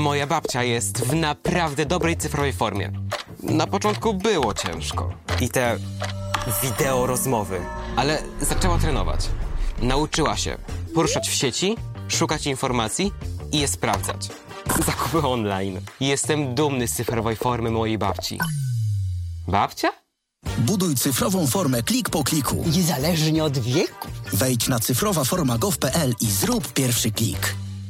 Moja babcia jest w naprawdę dobrej cyfrowej formie. Na początku było ciężko. I te wideo rozmowy. Ale zaczęła trenować. Nauczyła się poruszać w sieci, szukać informacji i je sprawdzać. Zakupy online. Jestem dumny z cyfrowej formy mojej babci. Babcia? Buduj cyfrową formę klik po kliku. Niezależnie od wieku. Wejdź na cyfrowaforma.gov.pl i zrób pierwszy klik.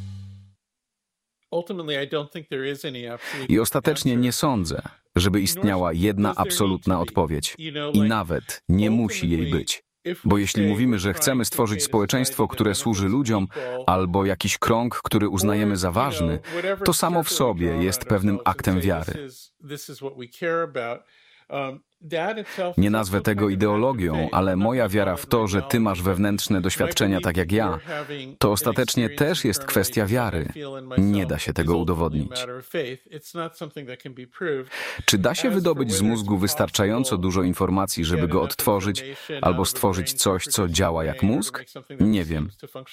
I ostatecznie nie sądzę, żeby istniała jedna absolutna odpowiedź. I nawet nie musi jej być. Bo jeśli mówimy, że chcemy stworzyć społeczeństwo, które służy ludziom, albo jakiś krąg, który uznajemy za ważny, to samo w sobie jest pewnym aktem wiary. Nie nazwę tego ideologią, ale moja wiara w to, że ty masz wewnętrzne doświadczenia tak jak ja, to ostatecznie też jest kwestia wiary. Nie da się tego udowodnić. Czy da się wydobyć z mózgu wystarczająco dużo informacji, żeby go odtworzyć, albo stworzyć coś, co działa jak mózg? Nie wiem.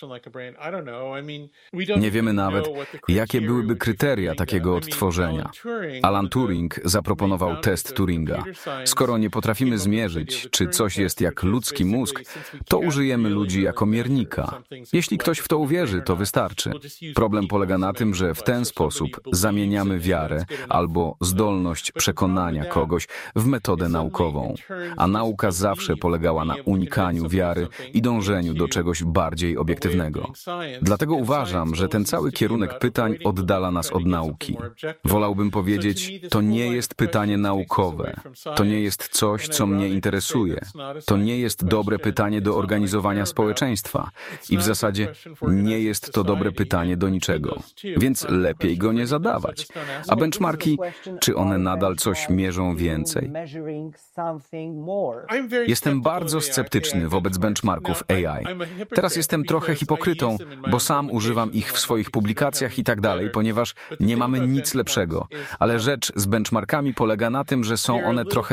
Nie wiemy nawet, jakie byłyby kryteria takiego odtworzenia. Alan Turing zaproponował test Turinga. Skoro nie potrafimy zmierzyć, czy coś jest jak ludzki mózg, to użyjemy ludzi jako miernika. Jeśli ktoś w to uwierzy, to wystarczy. Problem polega na tym, że w ten sposób zamieniamy wiarę albo zdolność przekonania kogoś w metodę naukową. A nauka zawsze polegała na unikaniu wiary i dążeniu do czegoś bardziej obiektywnego. Dlatego uważam, że ten cały kierunek pytań oddala nas od nauki. Wolałbym powiedzieć, to nie jest pytanie naukowe. To nie jest coś, co mnie interesuje. To nie jest dobre pytanie do organizowania społeczeństwa. I w zasadzie nie jest to dobre pytanie do niczego. Więc lepiej go nie zadawać. A benchmarki, czy one nadal coś mierzą więcej? Jestem bardzo sceptyczny wobec benchmarków AI. Teraz jestem trochę hipokrytą, bo sam używam ich w swoich publikacjach i tak dalej, ponieważ nie mamy nic lepszego. Ale rzecz z benchmarkami polega na tym, że są one trochę